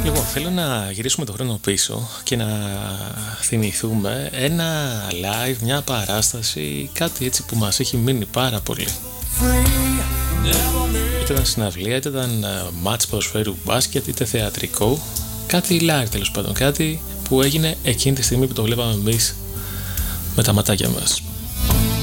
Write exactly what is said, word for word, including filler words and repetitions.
Λοιπόν, θέλω να γυρίσουμε το χρόνο πίσω και να θυμηθούμε ένα live, μια παράσταση, κάτι έτσι που μας έχει μείνει πάρα πολύ. Είτε ήταν συναυλία, είτε ήταν μάτς ποδοσφαίρου μπάσκετ, είτε θεατρικό. Κάτι live τέλος πάντων, κάτι που έγινε εκείνη τη στιγμή που το βλέπαμε εμείς με τα ματάκια μας.